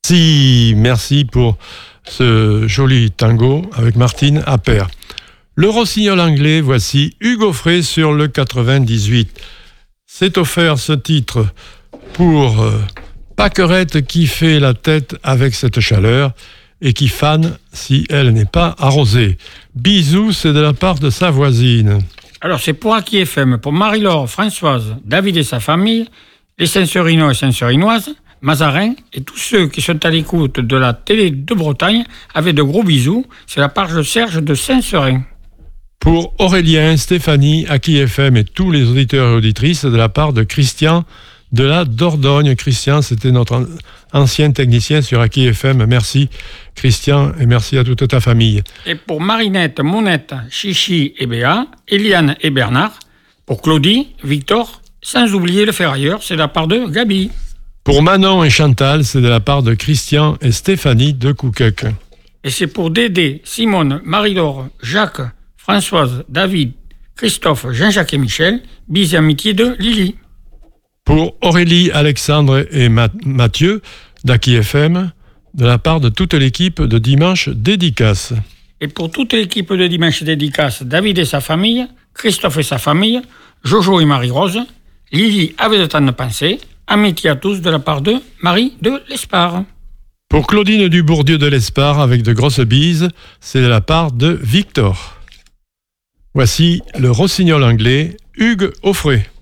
Merci pour ce joli tango avec Martine Appert. Le rossignol anglais, voici Hugo Frey sur le 98. C'est offert ce titre pour Pâquerette qui fait la tête avec cette chaleur et qui fane si elle n'est pas arrosée. Bisous, c'est de la part de sa voisine. Alors c'est pour Aki FM, pour Marie-Laure, Françoise, David et sa famille, les Saint-Serinois et Saint-Serinoises, Mazarin et tous ceux qui sont à l'écoute de la télé de Bretagne avec de gros bisous. C'est la part de Serge de Saint-Serin. Pour Aurélien, Stéphanie, Aki FM et tous les auditeurs et auditrices de la part de Christian de la Dordogne. Christian, c'était notre ancien technicien sur Aki FM. Merci Christian et merci à toute ta famille. Et pour Marinette, Monette, Chichi et Béa, Eliane et Bernard, pour Claudie, Victor, sans oublier le ferrailleur, c'est de la part de Gabi. Pour Manon et Chantal, c'est de la part de Christian et Stéphanie de Couquec. Et c'est pour Dédé, Simone, Marie-Laure, Jacques, Françoise, David, Christophe, Jean-Jacques et Michel, bis et amitié de Lily. Pour Aurélie, Alexandre et Mathieu, d'Aki FM, de la part de toute l'équipe de Dimanche Dédicace. Et pour toute l'équipe de Dimanche Dédicace, David et sa famille, Christophe et sa famille, Jojo et Marie-Rose, Lily avait le temps de penser, amitié à tous de la part de Marie de l'Espard. Pour Claudine Dubourdieu de l'Espard, avec de grosses bises, c'est de la part de Victor. Voici le rossignol anglais, Hugues Offray.